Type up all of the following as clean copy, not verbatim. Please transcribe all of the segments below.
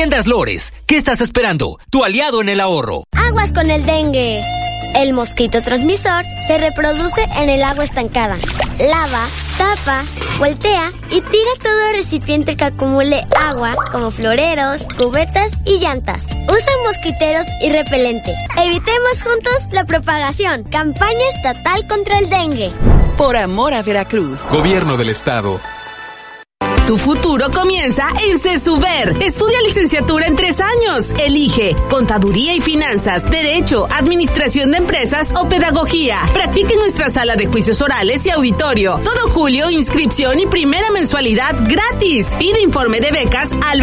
Tiendas Lores, ¿qué estás esperando? Tu aliado en el ahorro. Aguas con el dengue. El mosquito transmisor se reproduce en el agua estancada. Lava, tapa, voltea y tira todo recipiente que acumule agua, como floreros, cubetas y llantas. Usa mosquiteros y repelente. Evitemos juntos la propagación. Campaña estatal contra el dengue. Por amor a Veracruz. Gobierno del Estado. Tu futuro comienza en CESUBER. Estudia licenciatura en 3 años. Elige Contaduría y Finanzas, Derecho, Administración de Empresas o Pedagogía. Practica en nuestra sala de juicios orales y auditorio. Todo julio, inscripción y primera mensualidad gratis. Pide informe de becas al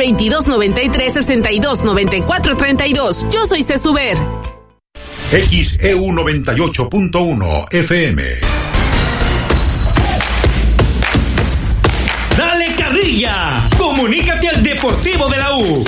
2293-629432. Yo soy CESUBER. XEU 98.1 FM. ¡Dale carrilla! ¡Comunícate al Deportivo de la U!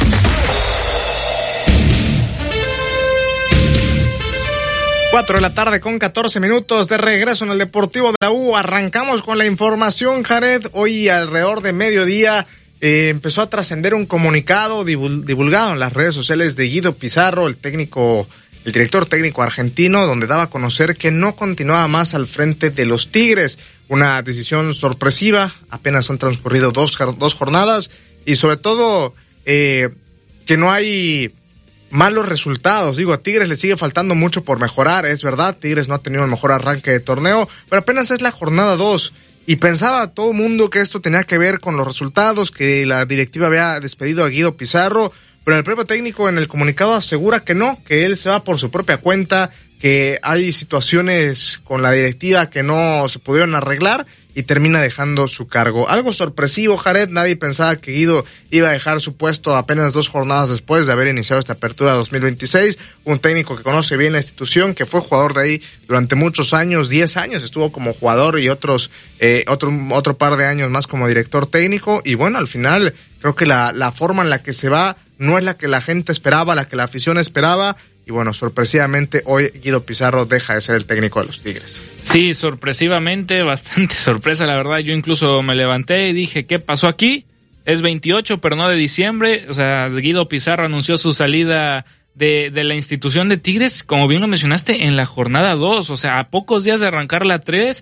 Cuatro de la tarde con 14 minutos de regreso en el Deportivo de la U. Arrancamos con la información, Jared. Hoy alrededor de mediodía empezó a trascender un comunicado divulgado en las redes sociales de Guido Pizarro, el director técnico argentino, donde daba a conocer que no continuaba más al frente de los Tigres. Una decisión sorpresiva, apenas han transcurrido dos jornadas y sobre todo que no hay malos resultados. Digo, a Tigres le sigue faltando mucho por mejorar, es verdad, Tigres no ha tenido el mejor arranque de torneo, pero apenas es la jornada 2 y pensaba todo el mundo que esto tenía que ver con los resultados, que la directiva había despedido a Guido Pizarro, pero el propio técnico en el comunicado asegura que no, que él se va por su propia cuenta, que hay situaciones con la directiva que no se pudieron arreglar y termina dejando su cargo. Algo sorpresivo, Jared, nadie pensaba que Guido iba a dejar su puesto apenas 2 jornadas después de haber iniciado esta apertura 2026, un técnico que conoce bien la institución, que fue jugador de ahí durante muchos años, 10 años estuvo como jugador y otro par de años más como director técnico, y bueno, al final creo que la forma en la que se va no es la que la gente esperaba, la que la afición esperaba. Y bueno, sorpresivamente hoy Guido Pizarro deja de ser el técnico de los Tigres. Sí, sorpresivamente, bastante sorpresa, la verdad. Yo incluso me levanté y dije, ¿qué pasó aquí? Es 28, pero no de diciembre. O sea, Guido Pizarro anunció su salida de la institución de Tigres, como bien lo mencionaste, en la jornada 2. O sea, a pocos días de arrancar la 3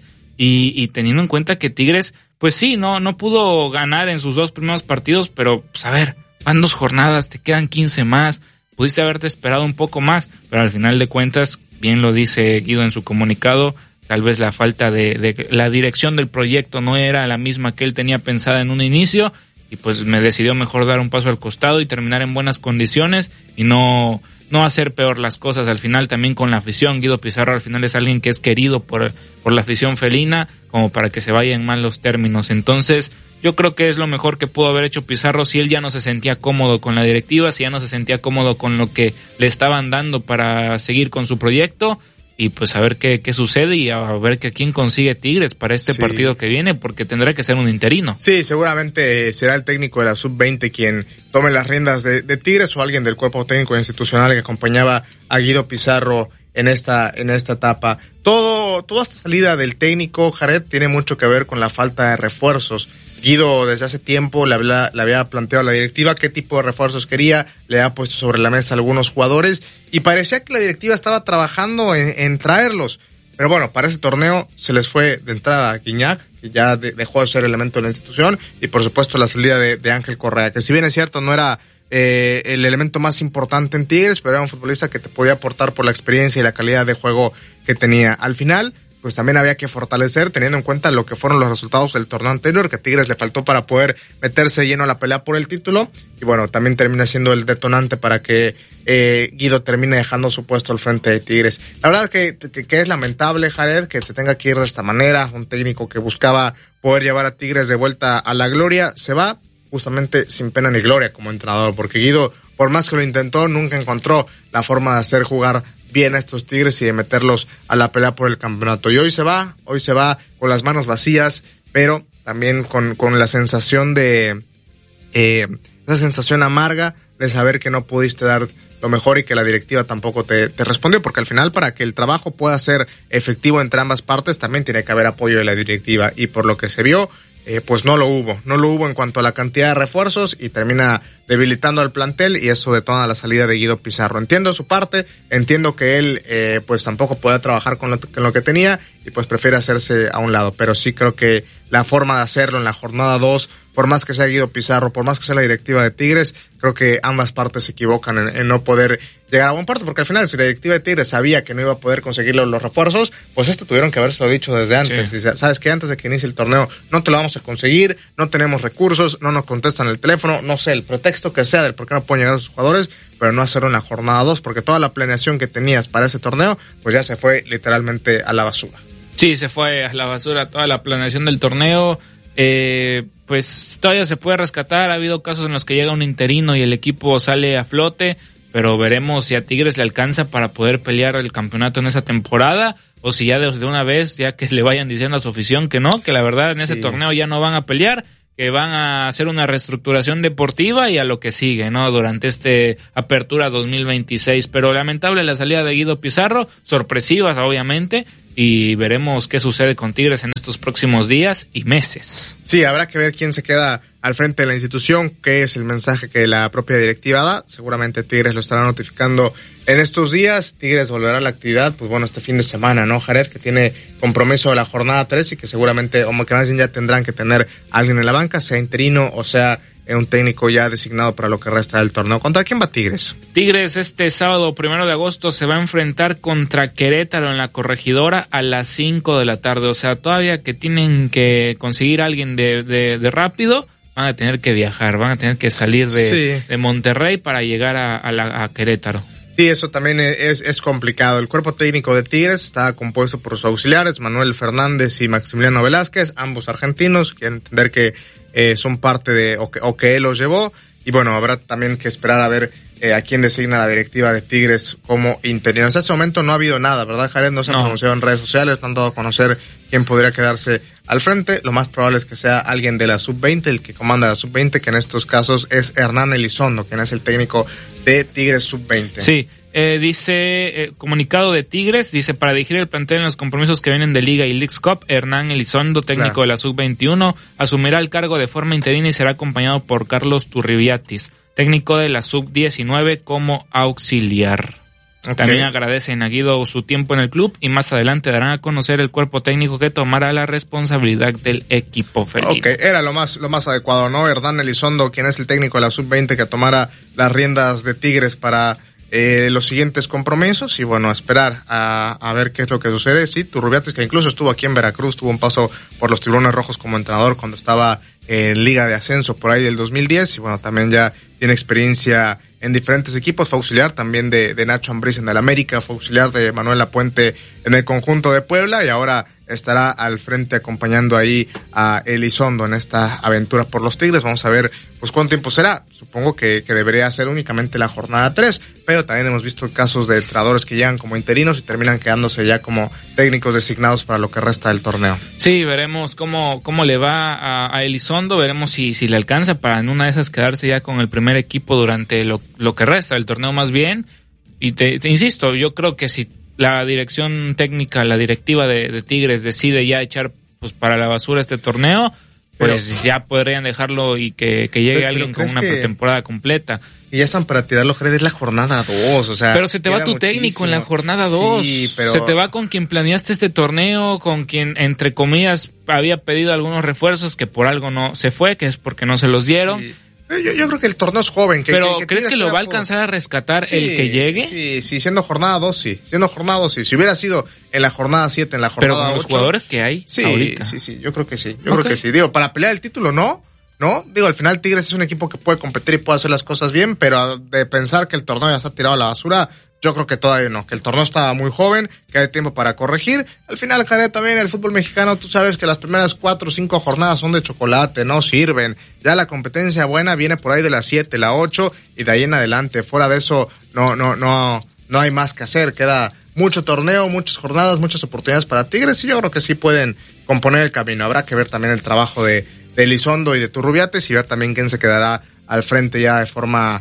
y teniendo en cuenta que Tigres, pues sí, no pudo ganar en sus 2 primeros partidos, pero pues a ver, van 2 jornadas, te quedan 15 más. Pudiste haberte esperado un poco más, pero al final de cuentas, bien lo dice Guido en su comunicado, tal vez la falta de la dirección del proyecto no era la misma que él tenía pensada en un inicio, y pues me decidió mejor dar un paso al costado y terminar en buenas condiciones y no hacer peor las cosas. Al final también con la afición, Guido Pizarro al final es alguien que es querido por la afición felina, como para que se vaya en malos términos. Entonces yo creo que es lo mejor que pudo haber hecho Pizarro si él ya no se sentía cómodo con la directiva, si ya no se sentía cómodo con lo que le estaban dando para seguir con su proyecto, y pues a ver qué sucede y a ver que quién consigue Tigres para este partido que viene, porque tendrá que ser un interino. Sí, seguramente será el técnico de la Sub-20 quien tome las riendas de Tigres, o alguien del cuerpo técnico institucional que acompañaba a Guido Pizarro en esta etapa. Toda esta salida del técnico, Jared, tiene mucho que ver con la falta de refuerzos. Guido desde hace tiempo le había planteado a la directiva qué tipo de refuerzos quería, le ha puesto sobre la mesa algunos jugadores y parecía que la directiva estaba trabajando en traerlos. Pero bueno, para ese torneo se les fue de entrada a Guiñac, que ya dejó de ser elemento de la institución, y por supuesto la salida de Ángel Correa, que si bien es cierto no era el elemento más importante en Tigres, pero era un futbolista que te podía aportar por la experiencia y la calidad de juego que tenía. Al final, pues también había que fortalecer, teniendo en cuenta lo que fueron los resultados del torneo anterior, que a Tigres le faltó para poder meterse lleno a la pelea por el título, y bueno, también termina siendo el detonante para que Guido termine dejando su puesto al frente de Tigres. La verdad es que es lamentable, Jared, que se tenga que ir de esta manera. Un técnico que buscaba poder llevar a Tigres de vuelta a la gloria se va justamente sin pena ni gloria como entrenador, porque Guido, por más que lo intentó, nunca encontró la forma de hacer jugar bien a estos Tigres y de meterlos a la pelea por el campeonato. Y hoy se va con las manos vacías, pero también con la sensación esa sensación amarga de saber que no pudiste dar lo mejor y que la directiva tampoco te respondió, porque al final, para que el trabajo pueda ser efectivo entre ambas partes, también tiene que haber apoyo de la directiva, y por lo que se vio, pues no lo hubo en cuanto a la cantidad de refuerzos, y termina debilitando al plantel, y eso detona la salida de Guido Pizarro. Entiendo su parte, entiendo que él pues tampoco puede trabajar con lo que tenía y pues prefiere hacerse a un lado, pero sí creo que la forma de hacerlo en la jornada 2, por más que sea Guido Pizarro, por más que sea la directiva de Tigres, creo que ambas partes se equivocan en no poder llegar a buen puerto, porque al final si la directiva de Tigres sabía que no iba a poder conseguir los refuerzos, pues esto tuvieron que habérselo dicho desde antes. Sí. Sabes que antes de que inicie el torneo no te lo vamos a conseguir, no tenemos recursos, no nos contestan el teléfono, no sé, el pretexto que sea del por qué no pueden llegar a sus jugadores, pero no hacerlo en la jornada 2, porque toda la planeación que tenías para ese torneo, pues ya se fue literalmente a la basura. Sí, se fue a la basura toda la planeación del torneo. Pues todavía se puede rescatar. Ha habido casos en los que llega un interino y el equipo sale a flote, pero veremos si a Tigres le alcanza para poder pelear el campeonato en esa temporada, o si ya desde una vez, ya que le vayan diciendo a su afición que no, que la verdad en ese torneo ya no van a pelear, que van a hacer una reestructuración deportiva y a lo que sigue, ¿no? Durante apertura 2026. Pero lamentable la salida de Guido Pizarro, sorpresivas obviamente, y veremos qué sucede con Tigres en estos próximos días y meses. Sí, habrá que ver quién se queda al frente de la institución, qué es el mensaje que la propia directiva da. Seguramente Tigres lo estará notificando en estos días. Tigres volverá a la actividad, pues bueno, este fin de semana, ¿no, Jared? Que tiene compromiso de la jornada 3 y que seguramente, o que más bien ya tendrán que tener a alguien en la banca, sea interino o sea un técnico ya designado para lo que resta del torneo. ¿Contra quién va Tigres? Tigres este sábado 1 de agosto se va a enfrentar contra Querétaro en la Corregidora a las 5 de la tarde. O sea, todavía que tienen que conseguir a alguien de rápido, van a tener que viajar, van a tener que salir de Monterrey para llegar a Querétaro. Sí, eso también es complicado. El cuerpo técnico de Tigres está compuesto por sus auxiliares, Manuel Fernández y Maximiliano Velázquez, ambos argentinos. Quieren entender que son parte de, o que él los llevó. Y bueno, habrá también que esperar a ver a quién designa la directiva de Tigres como interino. En ese momento no ha habido nada, ¿verdad, Jared? No se ha pronunciado en redes sociales, no han dado a conocer quién podría quedarse al frente. Lo más probable es que sea alguien de la sub-20, el que comanda la sub-20, que en estos casos es Hernán Elizondo, quien es el técnico de Tigres sub-20. Sí. Dice, comunicado de Tigres, dice, para dirigir el plantel en los compromisos que vienen de Liga y Leagues Cup, Hernán Elizondo, técnico de la Sub-21, asumirá el cargo de forma interina y será acompañado por Carlos Turribiatis, técnico de la Sub-19 como auxiliar. Okay. También agradecen a Guido su tiempo en el club y más adelante darán a conocer el cuerpo técnico que tomará la responsabilidad del equipo felino. Ok, era lo más adecuado, ¿no? Hernán Elizondo, quien es el técnico de la Sub-20, que tomara las riendas de Tigres para los siguientes compromisos, y bueno, esperar a ver qué es lo que sucede. Sí, Turrubiates, que incluso estuvo aquí en Veracruz, tuvo un paso por los Tiburones Rojos como entrenador cuando estaba en Liga de Ascenso por ahí del 2010, y bueno, también ya tiene experiencia en diferentes equipos. Fue auxiliar también de Nacho Ambriz en el América, fue auxiliar de Manuel Lapuente en el conjunto de Puebla, y ahora estará al frente acompañando ahí a Elizondo en esta aventura por los Tigres. Vamos a ver pues cuánto tiempo será. Supongo que debería ser únicamente la jornada 3, pero también hemos visto casos de entrenadores que llegan como interinos y terminan quedándose ya como técnicos designados para lo que resta del torneo. Sí, veremos cómo le va a Elizondo, veremos si le alcanza para en una de esas quedarse ya con el primer equipo durante lo que resta del torneo más bien. Y te insisto, yo creo que si la dirección técnica, la directiva de Tigres decide ya echar pues para la basura este torneo, pues pero ya podrían dejarlo y que llegue alguien con una pretemporada completa. Y ya están para tirarlo, Jared, es la jornada 2, o sea... Pero se te va tu técnico en la jornada 2, sí, pero... se te va con quien planeaste este torneo, con quien, entre comillas, había pedido algunos refuerzos que por algo no se fue, que es porque no se los dieron. Sí. Yo creo que el torneo es joven. Pero ¿crees que lo va a alcanzar a rescatar el que llegue? Sí, siendo jornada 2, sí. Siendo jornada 2, sí. Si hubiera sido en la jornada 7, en la jornada 8... Pero con los jugadores que hay ahorita. Sí, yo creo que sí. Yo creo que sí. Digo, para pelear el título, ¿no? Digo, al final Tigres es un equipo que puede competir y puede hacer las cosas bien, pero de pensar que el torneo ya está tirado a la basura... Yo creo que todavía no, que el torneo está muy joven, que hay tiempo para corregir. Al final, Jared, también el fútbol mexicano, tú sabes que las primeras 4 o 5 jornadas son de chocolate, no sirven. Ya la competencia buena viene por ahí de las 7, la 8 y de ahí en adelante. Fuera de eso, no hay más que hacer. Queda mucho torneo, muchas jornadas, muchas oportunidades para Tigres y yo creo que sí pueden componer el camino. Habrá que ver también el trabajo de Elizondo y de Turrubiates y ver también quién se quedará al frente ya de forma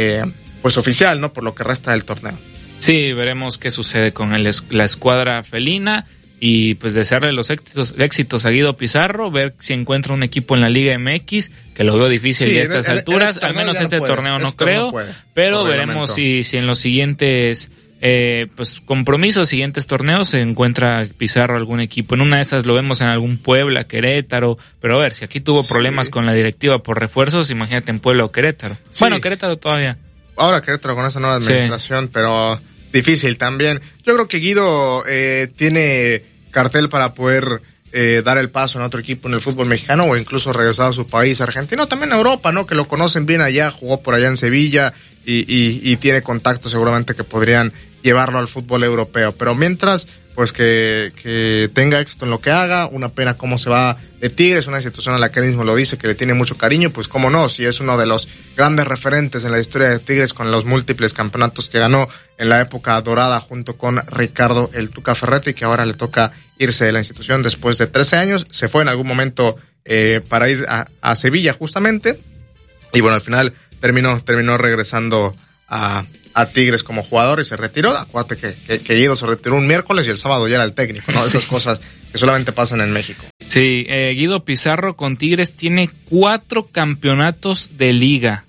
pues oficial, ¿no? Por lo que resta del torneo. Sí, veremos qué sucede con la escuadra felina y pues desearle los éxitos a Guido Pizarro, ver si encuentra un equipo en la Liga MX, que lo veo difícil ya a estas alturas, al menos este torneo no creo, pero veremos si en los siguientes pues compromisos, siguientes torneos se encuentra Pizarro algún equipo. En una de esas lo vemos en algún Puebla, Querétaro, pero a ver, si aquí tuvo problemas con la directiva por refuerzos, imagínate en Puebla o Querétaro. Sí. Bueno, Querétaro todavía. Ahora Querétaro con esa nueva administración, pero difícil también. Yo creo que Guido tiene cartel para poder dar el paso en otro equipo en el fútbol mexicano o incluso regresar a su país argentino, también a Europa, ¿no? Que lo conocen bien allá, jugó por allá en Sevilla y tiene contactos seguramente que podrían llevarlo al fútbol europeo. Pero mientras, pues que tenga éxito en lo que haga. Una pena cómo se va de Tigres, una institución a la que él mismo lo dice, que le tiene mucho cariño, pues cómo no, si es uno de los grandes referentes en la historia de Tigres con los múltiples campeonatos que ganó en la época dorada junto con Ricardo el Tuca Ferretti, que ahora le toca irse de la institución después de 13 años. Se fue en algún momento para ir a Sevilla justamente, y bueno, al final terminó regresando a Tigres como jugador y se retiró. Acuérdate que Guido se retiró un miércoles y el sábado ya era el técnico, ¿no? Sí. Esas cosas que solamente pasan en México. Sí, Guido Pizarro con Tigres tiene 4 campeonatos de liga.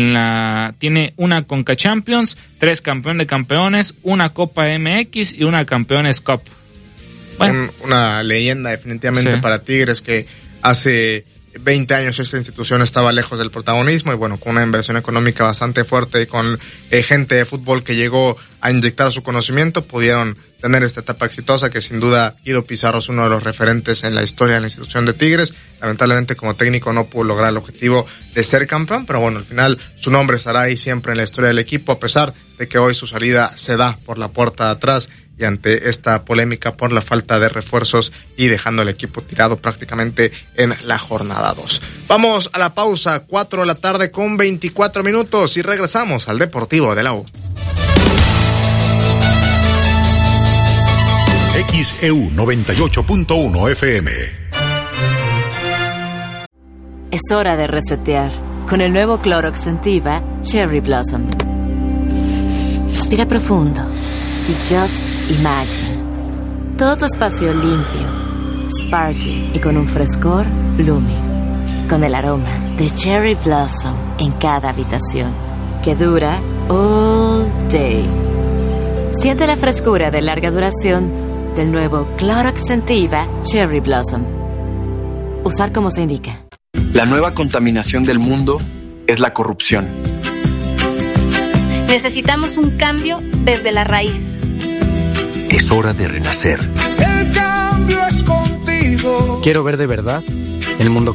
Tiene una Conca Champions, 3 campeón de campeones, una Copa MX y una Campeones Cup. Bueno. Una leyenda definitivamente para Tigres, que hace 20 años esta institución estaba lejos del protagonismo, y bueno, con una inversión económica bastante fuerte y con gente de fútbol que llegó a inyectar su conocimiento, pudieron tener esta etapa exitosa, que sin duda Guido Pizarro es uno de los referentes en la historia de la institución de Tigres. Lamentablemente como técnico no pudo lograr el objetivo de ser campeón, pero bueno, al final su nombre estará ahí siempre en la historia del equipo, a pesar de que hoy su salida se da por la puerta de atrás y ante esta polémica por la falta de refuerzos y dejando al equipo tirado prácticamente en la jornada 2. Vamos a la pausa, 4 de la tarde con 24 minutos y regresamos al Deportivo de la U. XEU 98.1 FM. Es hora de resetear con el nuevo Clorox Scentiva Cherry Blossom. Respira profundo y just imagine todo tu espacio limpio, sparkling y con un frescor blooming, con el aroma de Cherry Blossom en cada habitación, que dura all day. Siente la frescura de larga duración del nuevo Clorox Scentiva Cherry Blossom. Usar como se indica. La nueva contaminación del mundo es la corrupción. Necesitamos un cambio desde la raíz. Es hora de renacer. El cambio es contigo. Quiero ver de verdad el mundo